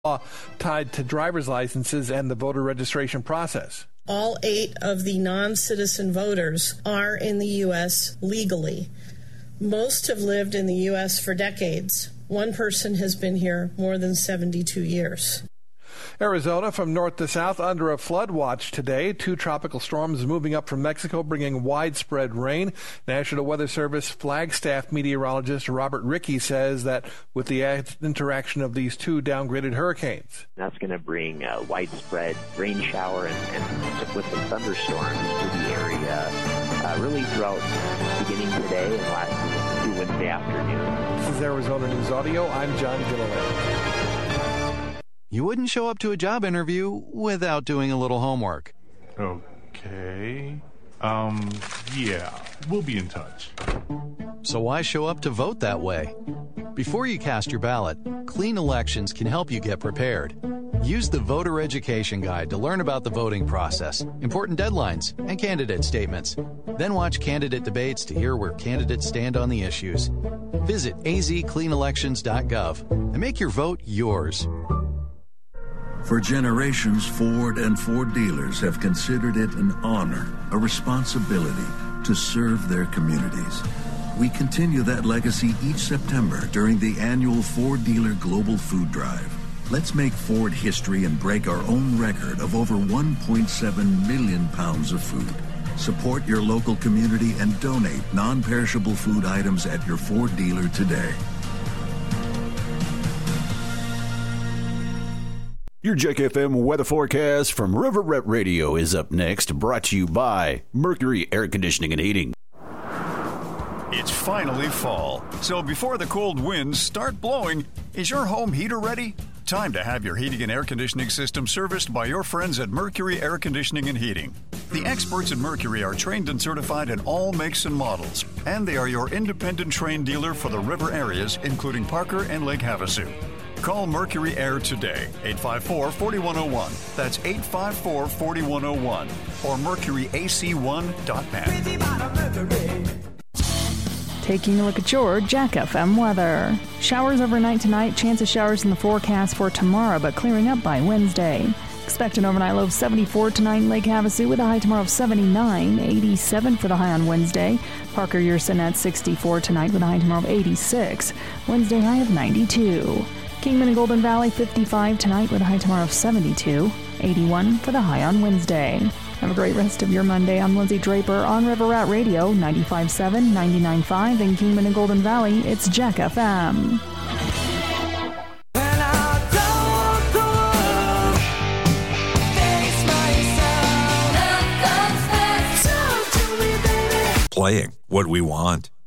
tied to driver's licenses and the voter registration process. All 8 of the non-citizen voters are in the U.S. legally. Most have lived in the U.S. for decades. One person has been here more than 72 years. Arizona from north to south under a flood watch today. 2 tropical storms moving up from Mexico, bringing widespread rain. National Weather Service Flagstaff meteorologist Robert Rickey says that with the interaction of these 2 downgraded hurricanes, that's going to bring widespread rain shower and with some thunderstorms to the area really throughout beginning today and lasting through Wednesday afternoon. This is Arizona News Audio. I'm John Gilliland. You wouldn't show up to a job interview without doing a little homework. Okay. Yeah, we'll be in touch. So why show up to vote that way? Before you cast your ballot, Clean Elections can help you get prepared. Use the Voter Education Guide to learn about the voting process, important deadlines, and candidate statements. Then watch candidate debates to hear where candidates stand on the issues. Visit azcleanelections.gov and make your vote yours. For generations, Ford and Ford dealers have considered it an honor, a responsibility to serve their communities. We continue that legacy each September during the annual Ford Dealer Global Food Drive. Let's make Ford history and break our own record of over 1.7 million pounds of food. Support your local community and donate non-perishable food items at your Ford dealer today. Your Jack FM weather forecast from River Rep Radio is up next, brought to you by Mercury Air Conditioning and Heating. It's finally fall, so before the cold winds start blowing, is your home heater ready? Time to have your heating and air conditioning system serviced by your friends at Mercury Air Conditioning and Heating. The experts at Mercury are trained and certified in all makes and models, and they are your independent trained dealer for the river areas, including Parker and Lake Havasu. Call Mercury Air today, 854-4101. That's 854-4101. Or mercuryac1.net. Taking a look at your Jack FM weather. Showers overnight tonight. Chance of showers in the forecast for tomorrow, but clearing up by Wednesday. Expect an overnight low of 74 tonight in Lake Havasu with a high tomorrow of 79, 87 for the high on Wednesday. Parker, you're sitting at 64 tonight with a high tomorrow of 86. Wednesday high of 92. Kingman and Golden Valley, 55 tonight with a high tomorrow of 72, 81 for the high on Wednesday. Have a great rest of your Monday. I'm Lindsay Draper on River Rat Radio, 95.7, 99.5 in Kingman and Golden Valley. It's Jack FM. Playing what we want.